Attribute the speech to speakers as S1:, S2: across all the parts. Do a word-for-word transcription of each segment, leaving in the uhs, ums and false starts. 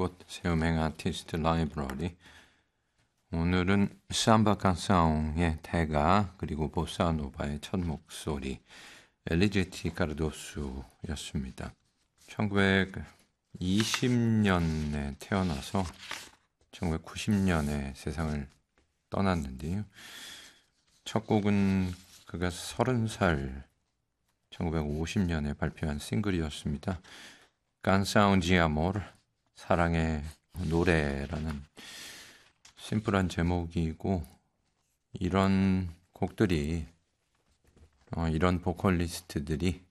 S1: 곳 새음행 아티스트 라이브러리. 오늘은 삼바 칸사옹의 대가 그리고 보사노바의 첫 목소리 엘리제티 카르도수였습니다. 천구백이십 년에 태어나서 천구백구십 년에 세상을 떠났는데요. 첫 곡은 그가 서른 살 천구백오십 년에 발표한 싱글이었습니다. 깐사운 지아모르, 사랑의 노래라는 심플한 제목이고, 이런 곡들이 어, 이런 보컬리스트들이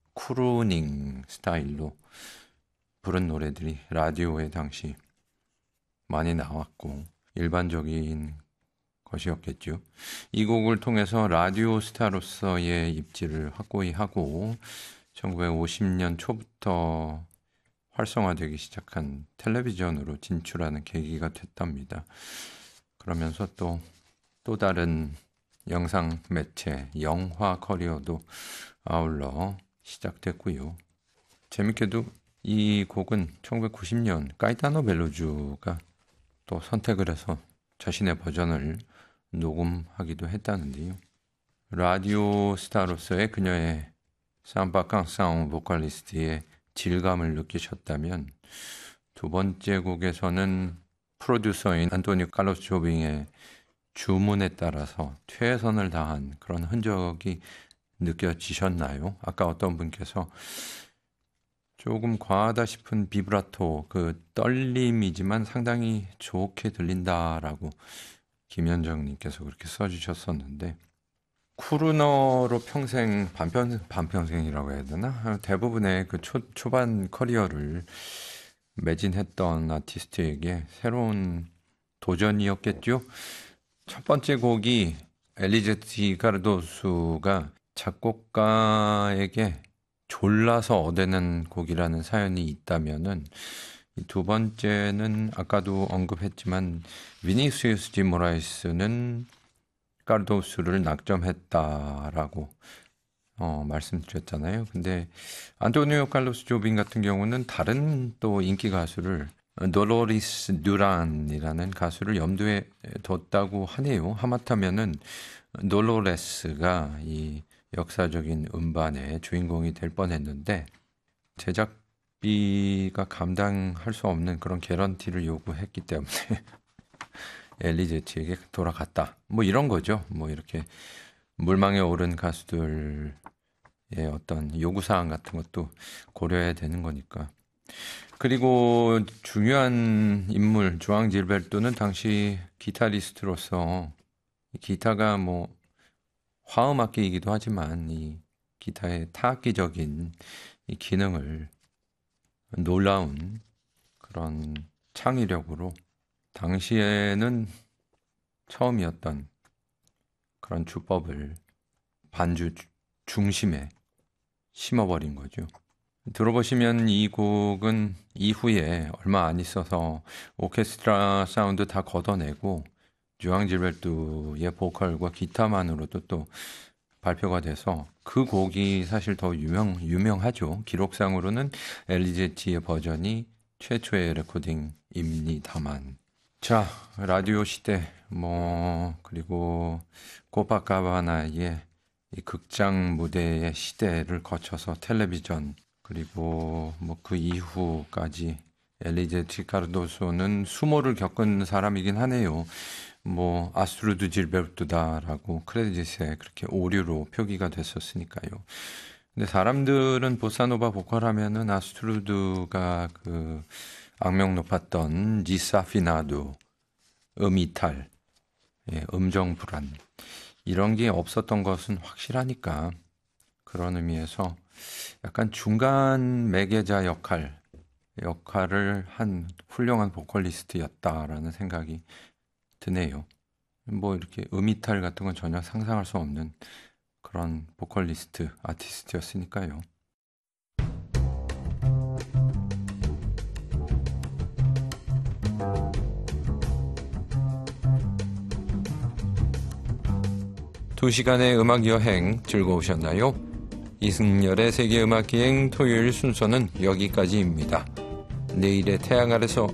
S1: 크루닝 스타일로 부른 노래들이 라디오에 당시 많이 나왔고 일반적인 것이었겠죠. 이 곡을 통해서 라디오 스타로서의 입지를 확고히 하고 천구백오십 년 초부터 활성화되기 시작한 텔레비전으로 진출하는 계기가 됐답니다. 그러면서 또, 또 다른 영상 매체, 영화 커리어도 아울러 시작됐고요. 재밌게도 이 곡은 천구백구십 년 까이타노 벨로주가 또 선택을 해서 자신의 버전을 녹음하기도 했다는데요. 라디오 스타로서의 그녀의 삼바 칸사옹 보컬리스트의 질감을 느끼셨다면, 두 번째 곡에서는 프로듀서인 안토니오 칼로스 조빙의 주문에 따라서 최선을 다한 그런 흔적이 느껴지셨나요? 아까 어떤 분께서 조금 과하다 싶은 비브라토, 그 떨림이지만 상당히 좋게 들린다라고 김현정님께서 그렇게 써주셨었는데, 크루너로 평생, 반평, 반평생이라고 해야 되나? 대부분의 그 초, 초반 커리어를 매진했던 아티스트에게 새로운 도전이었겠죠? 첫 번째 곡이 엘리제티 카르도수가 작곡가에게 졸라서 어대는 곡이라는 사연이 있다면은, 이 두 번째는 아까도 언급했지만 비니시우스 디 모라이스는 카르도수를 낙점했다라고 어, 말씀드렸잖아요. 근데 안토니오 칼로스 조빈 같은 경우는 다른 또 인기 가수를 돌로리스 듀란이라는 가수를 염두에 뒀다고 하네요. 하마터면은 돌로레스가 이 역사적인 음반의 주인공이 될 뻔했는데 제작비가 감당할 수 없는 그런 개런티를 요구했기 때문에 엘리제티에게 돌아갔다. 뭐 이런 거죠. 뭐 이렇게 물망에 오른 가수들의 어떤 요구사항 같은 것도 고려해야 되는 거니까. 그리고 중요한 인물 주앙 질베르토는 당시 기타리스트로서, 기타가 뭐 화음악기이기도 하지만 이 기타의 타악기적인 이 기능을 놀라운 그런 창의력으로 당시에는 처음이었던 그런 주법을 반주 중심에 심어버린 거죠. 들어보시면 이 곡은 이후에 얼마 안 있어서 오케스트라 사운드 다 걷어내고 주앙 질베르토의 보컬과 기타만으로도 또 발표가 돼서 그 곡이 사실 더 유명, 유명하죠. 기록상으로는 엘리제티의 버전이 최초의 레코딩입니다만. 자, 라디오 시대, 뭐, 그리고 코파카바나의 이 극장 무대의 시대를 거쳐서 텔레비전, 그리고 뭐 그 이후까지 엘리제티 카르도소는 수모를 겪은 사람이긴 하네요. 뭐, 아스트루드 질베르토다라고 크레딧에 그렇게 오류로 표기가 됐었으니까요. 근데 사람들은 보사노바 보컬 하면은 아스트루드가 그 악명 높았던 디사피나도, 음이탈, 예, 음정 불안, 이런 게 없었던 것은 확실하니까 그런 의미에서 약간 중간 매개자 역할, 역할을 한 훌륭한 보컬리스트였다라는 생각이 드네요. 뭐 이렇게 음이탈 같은 건 전혀 상상할 수 없는 그런 보컬리스트, 아티스트였으니까요. 두 시간의 음악 여행 즐거우셨나요? 이승열의 세계 음악 여행 토요일 순서는 여기까지입니다. 내일의 태양 아래서